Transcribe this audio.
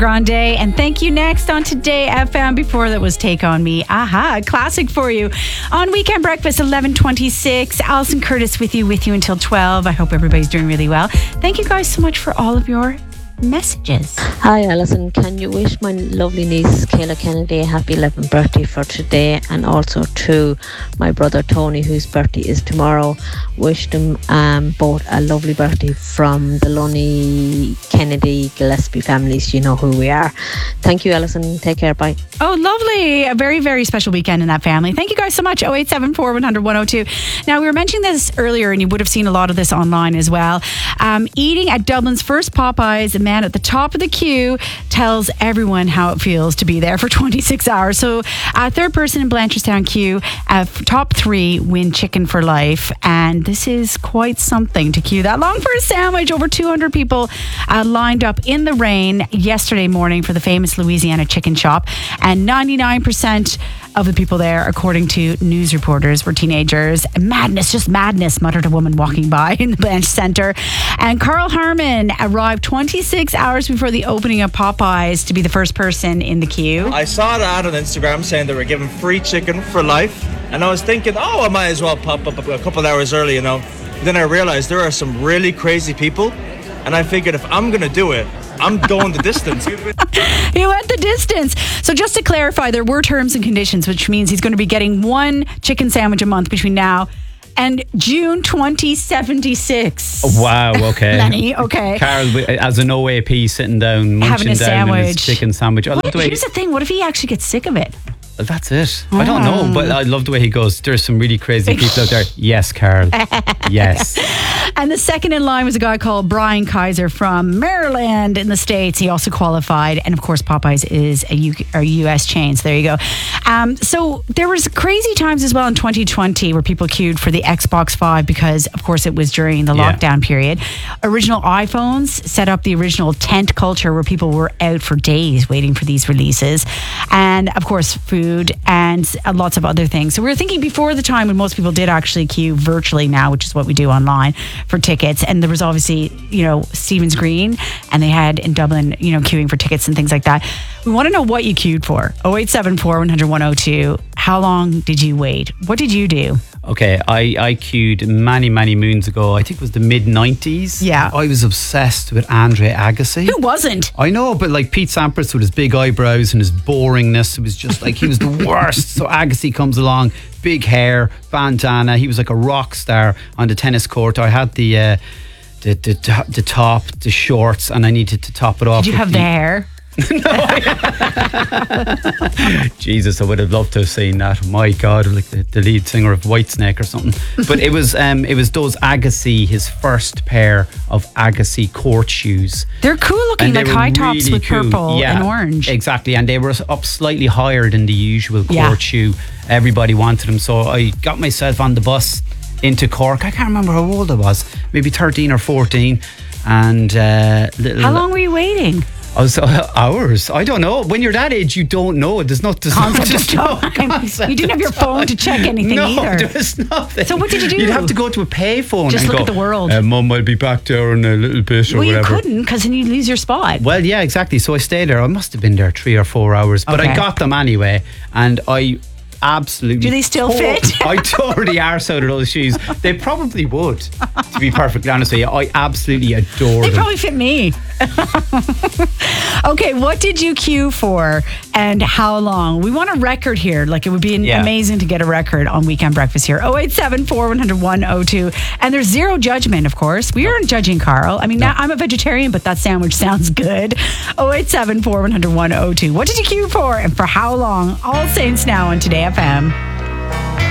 Grande, and thank you. Next on Today FM. Before that was Take On Me. Aha, a classic for you. On Weekend Breakfast, 11:26. Alison Curtis with you until 12. I hope everybody's doing really well. Thank you guys so much for all of your messages. Hi Alison, can you wish my lovely niece Kayla Kennedy a happy 11th birthday for today, and also to my brother Tony, whose birthday is tomorrow. Wish them both a lovely birthday from the Lunny, Kennedy, Gillespie families. You know who we are. Thank you Alison, take care, bye. Oh, lovely. A very, very special weekend in that family. Thank you guys so much. 0874 100 102. Now, we were mentioning this earlier, and you would have seen a lot of this online as well. Eating at Dublin's first Popeyes, a man at the top of the queue tells everyone how it feels to be there for 26 hours. So, third person in Blanchardstown queue, top three win chicken for life. And this is quite something to queue that long for a sandwich. Over 200 people lined up in the rain yesterday morning for the famous Louisiana chicken shop. And 99% of the people there, according to news reporters, were teenagers. Madness, just madness, muttered a woman walking by in the Blanche Centre. And Carl Harmon arrived 26 hours before the opening of Popeyes to be the first person in the queue. I saw an ad on Instagram saying they were giving free chicken for life. And I was thinking, I might as well pop up a couple hours early, you know. Then I realized there are some really crazy people. And I figured if I'm going to do it, I'm going the distance. He went the distance. So just to clarify, there were terms and conditions, which means he's going to be getting one chicken sandwich a month between now and June 2076. Wow, okay. Lenny, okay. Carl, as an OAP, sitting down, munching having a down in his sandwich. chicken sandwich. Here's the thing, what if he actually gets sick of it? Well, that's it. I don't know, but I love the way he goes. There's some really crazy people out there. Yes, Carl. Yes. And the second in line was a guy called Brian Kaiser from Maryland in the States. He also qualified. And of course, Popeyes is a US chain. So there you go. So there was crazy times as well in 2020 where people queued for the Xbox 5 because, of course, it was during the lockdown period. Original iPhones set up the original tent culture where people were out for days waiting for these releases. And, of course, food and lots of other things. So we were thinking before the time when most people did actually queue virtually now, which is what we do online, for tickets. And there was obviously, Stephen's Green, and they had in Dublin, queuing for tickets and things like that. We want to know what you queued for. 0874 100 102. How long did you wait? What did you do? Okay, I queued many, many moons ago. I think it was the mid-90s. Yeah. I was obsessed with Andre Agassi. Who wasn't? I know, but like Pete Sampras with his big eyebrows and his boringness, it was just like he was the worst. So Agassi comes along, big hair, bandana. He was like a rock star on the tennis court. I had the top, the shorts, and I needed to top it off. Did you have the hair? Jesus, I would have loved to have seen that. My God, like the lead singer of Whitesnake or something. But it was those Agassi, his first pair of Agassi court shoes. They're cool looking, like high tops really with cool. Purple and orange. Exactly, and they were up slightly higher than the usual court shoe. Everybody wanted them, so I got myself on the bus into Cork. I can't remember how old I was, maybe 13 or 14. And how long were you waiting? I was hours. I don't know. When you're that age, you don't know. There's no concept of time. You didn't have your phone to check anything either. No, there's nothing. So what did you do? You'd have to go to a payphone. Just and look go, at the world. Mum, I'll be back there in a little bit or whatever. Well, you couldn't because then you'd lose your spot. Well, yeah, exactly. So I stayed there. I must have been there 3 or 4 hours, but I got them anyway, and I absolutely. Do they still fit? I tore the arse out of those shoes. They probably would, to be perfectly honest with you. I absolutely adore them. They probably fit me. Okay, what did you queue for and how long? We want a record here. Like, it would be amazing to get a record on Weekend Breakfast here. 0874 100 102. And there's zero judgment, of course. We aren't judging Carl. I mean, now I'm a vegetarian, but that sandwich sounds good. 0874 100 102. What did you queue for and for how long? All Saints now on Today FM.